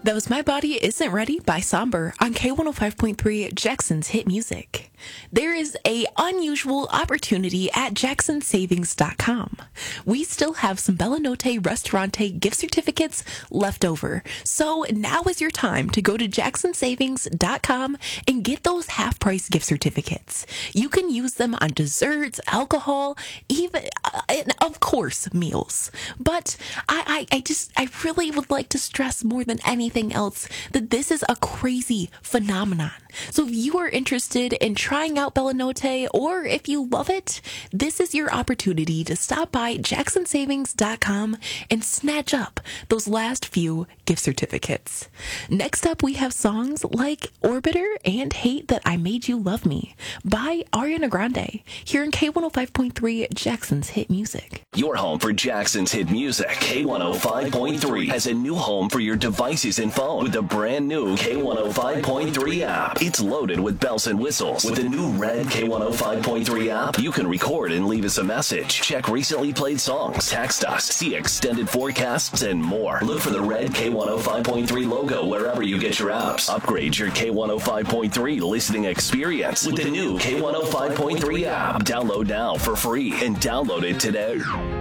That was My Body Isn't Ready by Somber on K105.3 Jackson's Hit Music. There is a unusual opportunity at jacksonsavings.com. We still have some Bellanotte Ristorante gift certificates left over. So now is your time to go to jacksonsavings.com and get those half-price gift certificates. You can use them on desserts, alcohol, even, and of course, meals. But I really would like to stress more than anything else that this is a crazy phenomenon. So if you are interested in trying out Bellanotte, or if you love it, this is your opportunity to stop by jacksonsavings.com and snatch up those last few gift certificates. Next up, we have songs like Orbiter and Hate That I Made You Love Me by Ariana Grande here in K105.3 Jackson's Hit Music. Your home for Jackson's Hit Music. K105.3 has a new home for your devices and phone with the brand new K105.3 app. It's loaded with bells and whistles. With the new red K105.3 app, you can record and leave us a message, check recently played songs, text us, see extended forecasts, and more. Look for the red K105.3 logo wherever you get your apps. Upgrade your K105.3 listening experience with the new K105.3 app. Download now for free and download it today.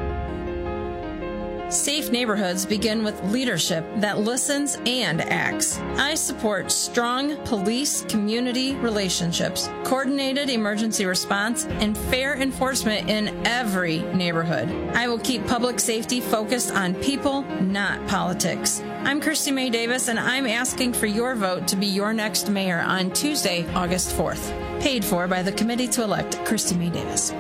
Safe neighborhoods begin with leadership that listens and acts. I support strong police-community relationships, coordinated emergency response, and fair enforcement in every neighborhood. I will keep public safety focused on people, not politics. I'm Christy Mae Davis, and I'm asking for your vote to be your next mayor on Tuesday, August 4th. Paid for by the Committee to Elect Christy Mae Davis.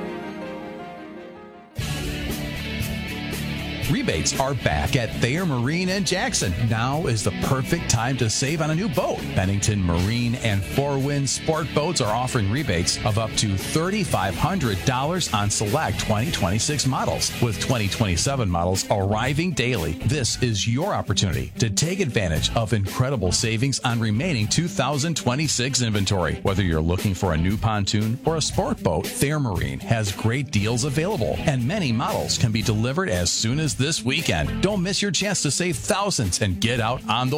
Rebates are back at Thayer Marine in Jackson. Now is the perfect time to save on a new boat. Bennington Marine and Four Winds Sport Boats are offering rebates of up to $3,500 on select 2026 models, with 2027 models arriving daily. This is your opportunity to take advantage of incredible savings on remaining 2026 inventory. Whether you're looking for a new pontoon or a sport boat, Thayer Marine has great deals available, and many models can be delivered as soon as this weekend. Don't miss your chance to save thousands and get out on the